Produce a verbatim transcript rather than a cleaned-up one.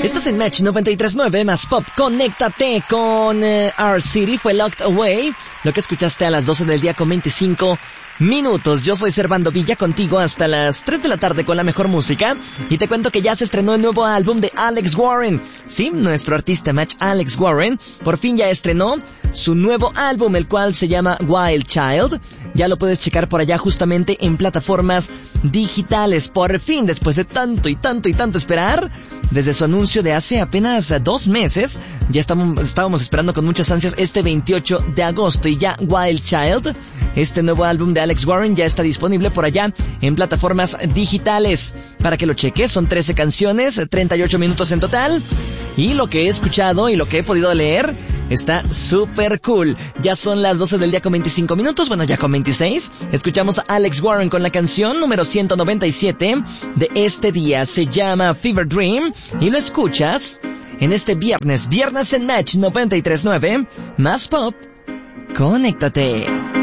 Estás en Match noventa y tres punto nueve más Pop. Conéctate con uh, Our City. Fue Locked Away. Lo que escuchaste a las doce del día con veinticinco minutos. Yo soy Servando Villa, contigo hasta las tres de la tarde con la mejor música. Y te cuento que ya se estrenó el nuevo álbum de Alex Warren. Sí, nuestro artista Match, Alex Warren, por fin ya estrenó su nuevo álbum, el cual se llama Wild Child. Ya lo puedes checar por allá justamente en plataformas digitales. Por fin, después de tanto y tanto y tanto esperar, desde su anuncio de hace apenas dos meses, ya estamos, estábamos esperando con muchas ansias este veintiocho de agosto. Y ya Wild Child, este nuevo álbum de Alex Warren, ya está disponible por allá en plataformas digitales. Para que lo cheques, son trece canciones, treinta y ocho minutos en total. Y lo que he escuchado y lo que he podido leer está súper cool. Ya son las doce del día con veinticinco minutos, bueno, ya con veintiséis. Escuchamos a Alex Warren con la canción número ciento noventa y siete de este día. Se llama Fever Dream y lo escuchas en este viernes, viernes en Match noventa y tres punto nueve, más Pop. Conéctate.